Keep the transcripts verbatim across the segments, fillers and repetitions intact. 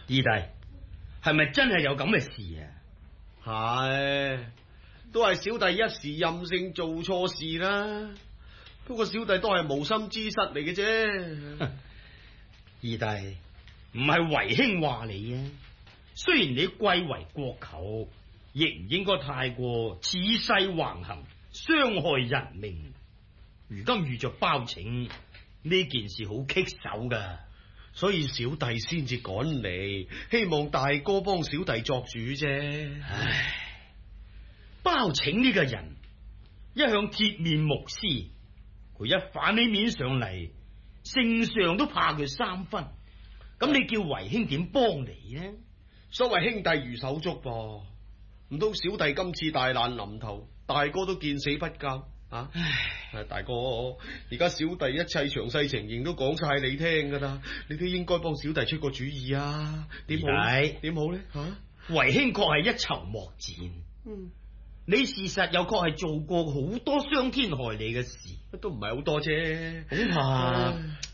二弟，係咪真係有咁嘅事啊？ 係，都係小弟一時任性做錯事啦。不過小弟都係無心之失嚟嘅啫。 二弟，唔係為兄話你啊。雖然你貴為國舅，亦唔應該太過恃勢橫行，傷害人命。如今遇着包拯呢件事好棘手噶， 所以小弟先至趕嚟，希望大哥幫小弟作主啫。 唉，包拯呢個人一向鐵面無私，佢一反起面上嚟，聖上都怕佢三分。咁你叫為兄點幫你呢？ 所謂兄弟如手足噃，唔通小弟今次大難臨頭，大哥都見死不救啊？唉，大哥，而家小弟一切詳細情形都講晒你聽噶啦，你都應該幫小弟出個主意啊？點好？點好呢？吓、啊， 為兄確係一籌莫展。嗯，你事實又確係做過好多傷天害理嘅事， 都唔係好多啫。 恐怕，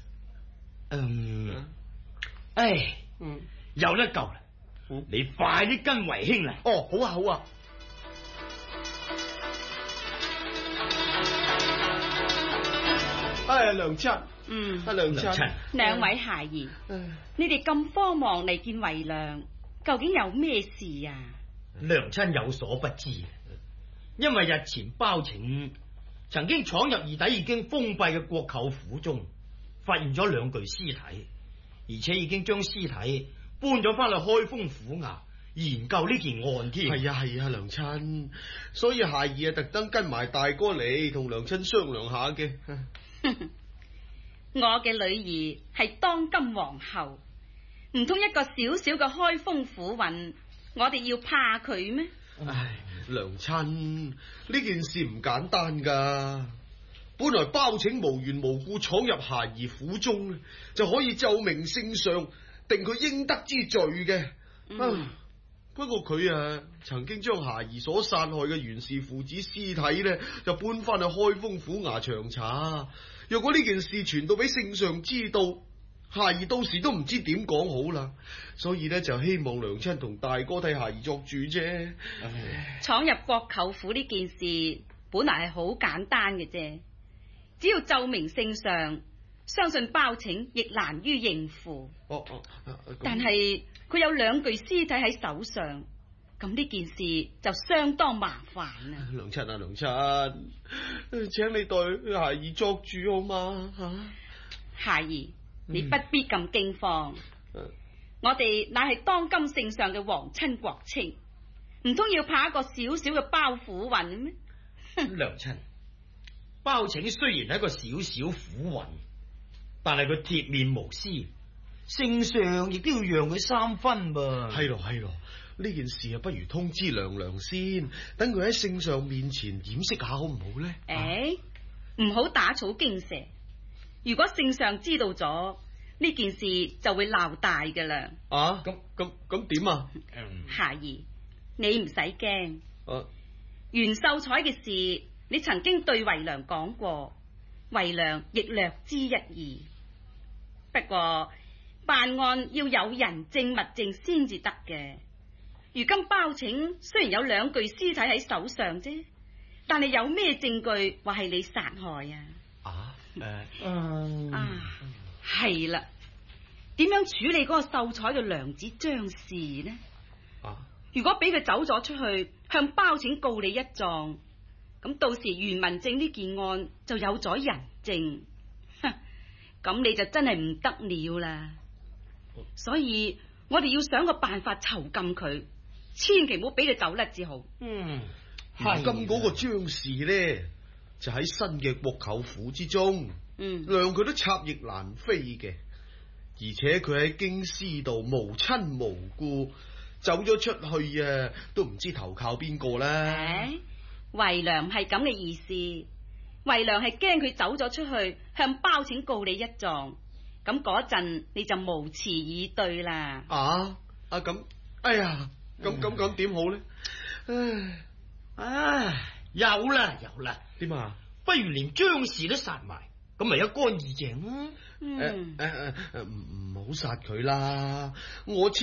嗯，唉，嗯，有得救啦。嗯、你快啲跟為兄嚟。 哦，好啊，好啊。哎呀，娘親，嗯，阿娘親， 兩位孩兒，嗯、你哋咁慌忙嚟見為娘，究竟有咩事啊？ 娘親有所不知，因為日前包拯曾經闖入二弟已經封閉嘅國舅府中，發現咗兩具屍體，而且已經將屍體搬咗翻去開封府衙研究呢件案添。 係啊係啊，娘親，所以孩兒啊特登跟埋大哥嚟同娘親商量下嘅。 我嘅女兒係當今皇后，唔通一個小小嘅開封府尹，我哋要怕佢咩？ 唉，娘親，呢件事唔簡單噶。本來包拯無緣無故闖入孩兒府中，就可以奏明聖上定佢應得之罪嘅。嗯啊、不過佢啊，曾經將孩兒所殺害嘅袁氏父子屍體呢，就搬翻去開封府衙長查。若果呢件事傳到俾聖上知道，孩兒到時都唔知點講好啦。所以呢，就希望娘親同大哥替孩兒作主啫。 闖入國舅府呢件事本來係好簡單嘅啫，只要奏明聖上，相信包拯亦難於應付。哦哦，啊、但係佢有兩具屍體喺手上，咁呢件事就相當麻煩啦。 娘親啊，娘親，請你代孩兒作主好嗎？吓、啊， 孩兒，你不必咁驚慌。嗯、我哋乃係當今聖上嘅皇親國戚，唔通要怕一個小小嘅包府尹咩？ 娘親，包拯雖然係一個小小府尹，但係佢鐵面無私，聖上亦都要讓佢三分噃。 係咯係咯，呢件事啊，不如通知娘娘先，等佢喺聖上面前掩飾下好唔好呢？ 誒，唔好打草驚蛇。如果聖上知道咗呢件事，就會鬧大噶啦。 啊，咁咁咁點啊？ 孩兒，你唔使驚。 啊， 袁秀才嘅事，你曾經對為娘講過，為娘亦略知一二。不過辦案要有人證物證先至得嘅。如今包拯雖然有兩具屍體喺手上啫，但係有咩證據話係你殺害啊？啊，誒、呃，嗯，啊，係啦，點樣處理嗰個秀才嘅娘子張氏呢？啊，如果俾佢走咗出去，向包拯告你一狀，咁到時袁文正呢件案就有咗人證，哼，咁你就真係唔得了啦。所以我哋要想個辦法囚禁佢，千祈唔好俾佢走甩至好。嗯， 如今嗰個張氏呢，就喺新嘅國舅府之中，嗯，諒佢都插翼難飛嘅，而且佢喺京師度無親無故走咗出去啊，都唔知投靠邊個啦。 誒，為娘係咁嘅意思，為娘係驚佢走咗出去向包拯告你一狀，咁嗰陣你就無辭以對啦。 啊啊咁，哎呀，咁咁咁點好呢？ 唉唉，有啦有啦， 點啊？ 不如連張氏都殺埋，咁咪一乾二淨咯。 嗯， 誒誒誒，唔唔好殺佢啦，我